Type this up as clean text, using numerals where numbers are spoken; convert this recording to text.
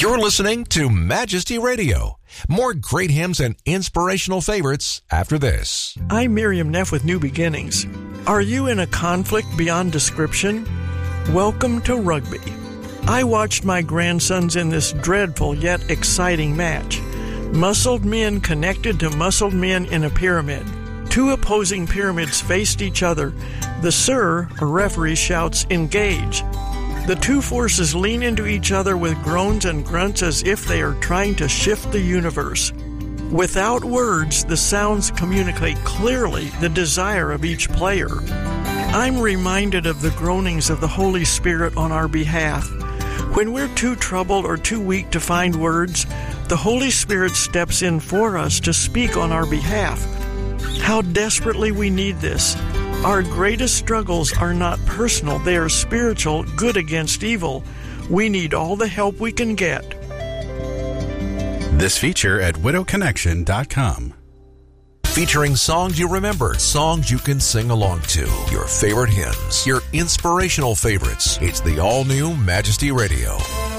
You're listening to Majesty Radio. More great hymns and inspirational favorites after this. I'm Miriam Neff with New Beginnings. Are you in a conflict beyond description? Welcome to rugby. I watched my grandsons in this dreadful yet exciting match. Muscled men connected to muscled men in a pyramid. Two opposing pyramids faced each other. The sir, or referee, shouts, "Engage." The two forces lean into each other with groans and grunts as if they are trying to shift the universe. Without words, the sounds communicate clearly the desire of each player. I'm reminded of the groanings of the Holy Spirit on our behalf. When we're too troubled or too weak to find words, the Holy Spirit steps in for us to speak on our behalf. How desperately we need this. Our greatest struggles are not personal, they are spiritual, good against evil. We need all the help we can get. This feature at widowconnection.com. Featuring songs you remember, songs you can sing along to, your favorite hymns, your inspirational favorites. It's the all-new Majesty Radio.